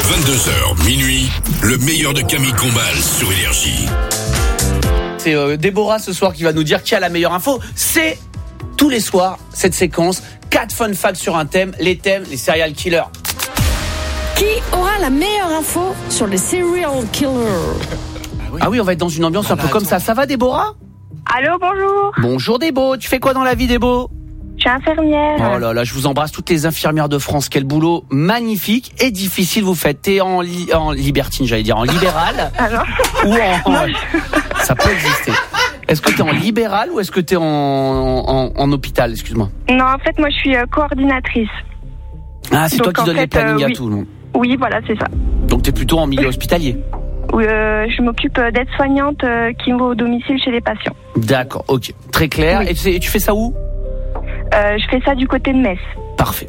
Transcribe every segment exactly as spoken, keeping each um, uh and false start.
vingt-deux heures, minuit, le meilleur de Camille Combal sur Énergie. C'est euh, Déborah ce soir qui va nous dire qui a la meilleure info. C'est tous les soirs cette séquence. Quatre fun facts sur un thème. Les thèmes, les serial killers. Qui aura la meilleure info sur les serial killers? Ah oui, ah oui on va être dans une ambiance ah un peu comme ça. Ça va Déborah? Allô, bonjour. Bonjour Débo. Tu fais quoi dans la vie Débo? Je suis infirmière. Oh là là, je vous embrasse toutes les infirmières de France. Quel boulot magnifique et difficile vous faites. T'es en, li- en libertine, j'allais dire, en libéral. Ah non. Ou en... en... Ça peut exister. Est-ce que t'es en libéral ou est-ce que t'es en, en, en hôpital, excuse-moi? Non, en fait, moi, je suis euh, coordinatrice. Ah, c'est Donc, toi qui donnes fait, les plannings euh, à oui. tout le monde. Oui, voilà, c'est ça. Donc t'es plutôt en milieu hospitalier. Oui, euh, je m'occupe d'aide-soignante euh, qui va au domicile chez les patients. D'accord, ok. Très clair. Oui. Et, tu, et tu fais ça où? Euh, je fais ça du côté de Metz. Parfait.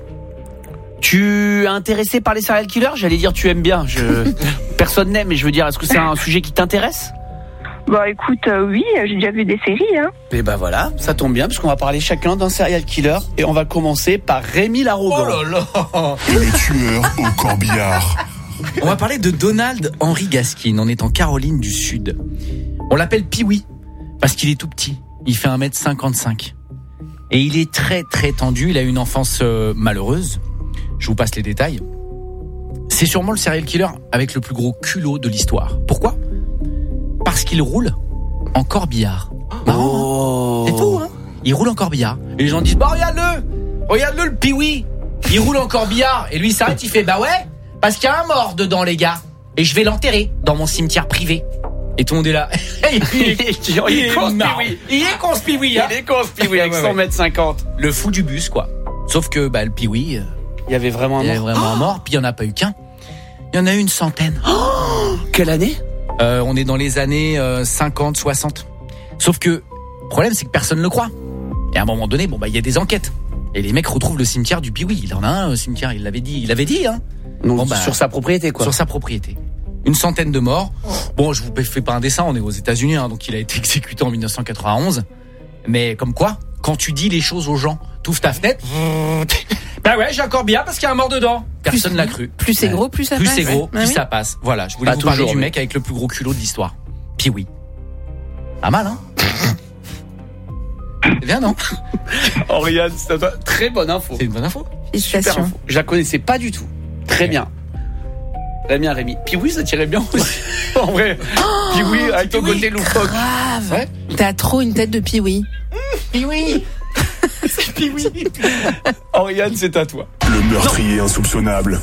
Tu es intéressé par les serial killers? J'allais dire tu aimes bien. Je... Personne n'aime, mais je veux dire, est-ce que c'est un sujet qui t'intéresse? Bah écoute, euh, oui, j'ai déjà vu des séries. Hein. Et ben voilà, ça tombe bien, parce qu'on va parler chacun d'un serial killer. Et on va commencer par Rémi Larrogant. Oh là là. Le tueur au corbillard. On va parler de Donald Henry Gaskin. On est en Caroline du Sud. On l'appelle Pee-wee parce qu'il est tout petit. Il fait un mètre cinquante-cinq. Et il est très très tendu. Il a une enfance euh, malheureuse. Je vous passe les détails. C'est sûrement le serial killer avec le plus gros culot de l'histoire. Pourquoi? Parce qu'il roule en corbillard. Marrant, Oh. hein? C'est tout, hein? Il roule en corbillard. Et les gens disent, bah regarde-le, regarde-le le Pee-wee. Il roule en corbillard. Et lui il s'arrête, il fait, bah ouais, parce qu'il y a un mort dedans les gars. Et je vais l'enterrer dans mon cimetière privé. Et tout le monde est là. il est, il est con, ce marrant. Pee-wee. Il est con ce Pee-wee, hein? Il est con ce Pee-wee avec Ouais, ouais, cent ouais. mètres cinquante. Le fou du bus, quoi. Sauf que bah, le Pee-wee, euh, Il y avait vraiment un il y a mort. vraiment un mort. Puis il n'y en a pas eu qu'un. Il y en a eu une centaine. Quelle année? Euh, on est dans les années euh, cinquante, soixante. Sauf que le problème, c'est que personne ne le croit. Et à un moment donné, bon bah il y a des enquêtes. Et les mecs retrouvent le cimetière du Pee-wee. Il en a un, le cimetière, il l'avait dit. Il l'avait dit, hein. Donc Bon, bah, sur sa propriété quoi. Sur sa propriété. Une centaine de morts. Bon, je vous fais pas un dessin, on est aux États-Unis, hein, donc il a été exécuté en dix-neuf cent quatre-vingt-onze. Mais comme quoi, quand tu dis les choses aux gens, t'ouvres ta fenêtre. Bah ouais, j'ai un corbillard parce qu'il y a un mort dedans. Personne l'a cru. Plus c'est gros, plus ça Plus passe. c'est gros, Ouais. plus Ah oui. ça passe. Voilà, je voulais Pas vous parler toujours, du mais- mec avec le plus gros culot de l'histoire. Pee-wee. Pas mal, hein? C'est bien, non? Oriane, c'est un- très bonne info. C'est une bonne info. Super Félicitations. info. Je la connaissais pas du tout. Très Ouais. bien. Très bien Rémi. Puis oui, ça tirait bien aussi. En vrai. Puis oui, avec ton côté loufoque. Grave. Ouais. T'as trop une tête de Pee-wee. Pee-wee. Puis oui. Oriane, c'est à toi. Le meurtrier insoupçonnable.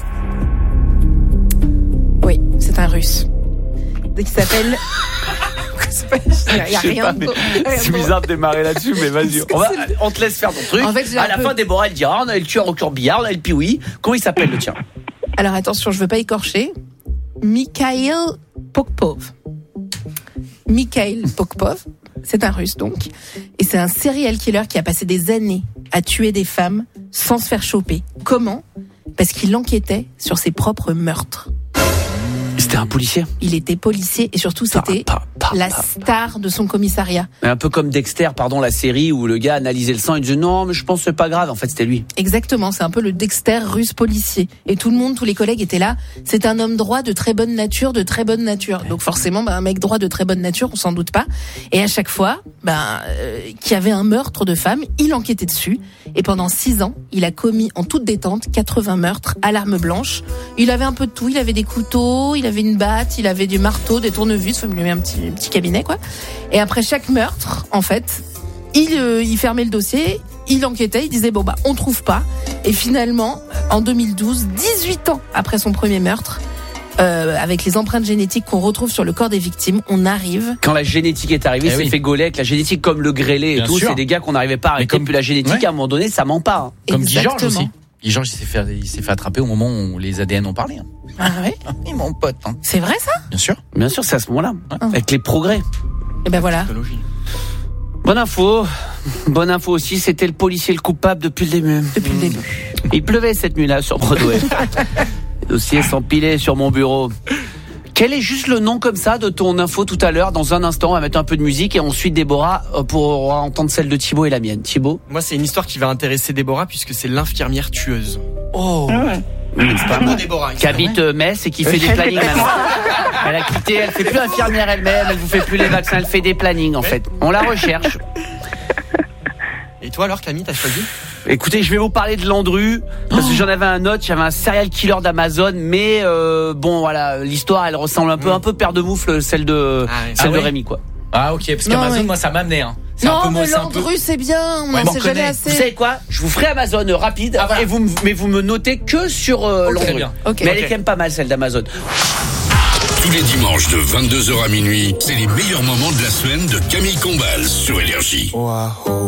Oui, c'est un russe. Il s'appelle. Il y a Je sais rien pas, de- mais rien c'est de- bizarre de démarrer là-dessus, mais vas-y. On, va, on te laisse faire ton truc. En fait, j'ai à un la peu- fin, Déborah, elle dira, on a le tueur au corbillard, on a le Pee-wee. Comment il s'appelle le tien? Alors attention, je veux pas écorcher. Mikhail Pokpov. Mikhail Pokpov, c'est un russe donc. Et c'est un serial killer qui a passé des années à tuer des femmes sans se faire choper. Comment? Parce qu'il enquêtait sur ses propres meurtres. C'était un policier. Il était policier et surtout c'était Pa, pa, pa, la pa. star de son commissariat. Un peu comme Dexter, pardon, la série où le gars analysait le sang et disait non, mais je pense que c'est pas grave. En fait, c'était lui. Exactement, c'est un peu le Dexter russe policier. Et tout le monde, tous les collègues étaient là. C'est un homme droit de très bonne nature, de très bonne nature. Donc forcément, bah, un mec droit de très bonne nature, on s'en doute pas. Et à chaque fois, bah, euh, qu'il y avait un meurtre de femme, il enquêtait dessus. Et pendant six ans, il a commis en toute détente quatre-vingts meurtres à l'arme blanche. Il avait un peu de tout. Il avait des couteaux, il avait une batte, il avait du marteau, des tournevis. Enfin, il avait un petit, petit cabinet, quoi. Et après chaque meurtre, en fait, il, euh, il fermait le dossier, il enquêtait, il disait bon bah on trouve pas. Et finalement, en deux mille douze, dix-huit ans après son premier meurtre, euh, avec les empreintes génétiques qu'on retrouve sur le corps des victimes, on arrive. Quand la génétique est arrivée, Eh c'est oui. fait gauler avec la génétique comme le grêlé et Bien tout. sûr. C'est des gars qu'on n'arrivait pas à arrêter. comme- Puis la génétique, Ouais. à un moment donné, ça ment pas. hein. Comme Guy Georges Exactement. aussi. Guy Georges, il s'est fait, il s'est fait attraper au moment où les A D N ont parlé. Hein. Ah ouais, Et mon pote, hein. c'est vrai ça? Bien sûr. Bien sûr, c'est à ce moment-là. Ouais. Avec les progrès. Et ben voilà. Bonne info. Bonne info aussi, c'était le policier le coupable depuis le début. Depuis le début. Il pleuvait cette nuit-là sur Broadway. Les dossiers s'empilaient sur mon bureau. Quel est juste le nom comme ça de ton info tout à l'heure? Dans un instant, on va mettre un peu de musique et ensuite Déborah pour entendre celle de Thibaut et la mienne. Thibaut? Moi, c'est une histoire qui va intéresser Déborah puisque c'est l'infirmière tueuse. Oh. C'est pas moi, Déborah. Qui habite euh, Metz et qui fait des plannings maintenant. Elle a quitté, elle fait plus infirmière elle-même, elle vous fait plus les vaccins, elle fait des plannings en fait. On la recherche. Et toi alors, Camille, t'as choisi? Écoutez, je vais vous parler de Landru parce que j'en avais un autre, j'avais un serial killer d'Amazon, mais euh, bon voilà, l'histoire elle ressemble un peu, un peu Père de Moufle, celle de, Ah ouais. celle Ah de ouais. Rémi quoi. Ah ok, parce Non, qu'Amazon, ouais. moi ça m'amenait. Hein. C'est un Non, peu mais moi, c'est un peu. Landru, c'est bien. On Ouais, n'en mais on sait jamais connaît. assez. Vous savez quoi? Je vous ferai Amazon euh, rapide Ah, voilà. et vous, me- mais vous me notez que sur euh, Ok, Landru. très bien. Ok. Mais elle est Ok. quand même pas mal celle d'Amazon. Tous les dimanches de vingt-deux heures à minuit, c'est les meilleurs moments de la semaine de Camille Combal sur Énergie.